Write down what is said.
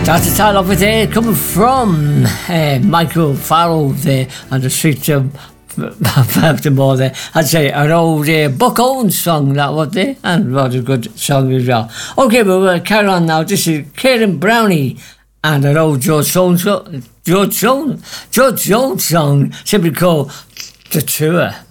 That's the title of it there, coming from Michael Farrell there on the streets of Baltimore there. I'd say an old Buck Owens song, that was there, and what a good song as well. Okay, but we'll carry on now. This is Kieran Brownie and an old George Jones song, simply called The Tour.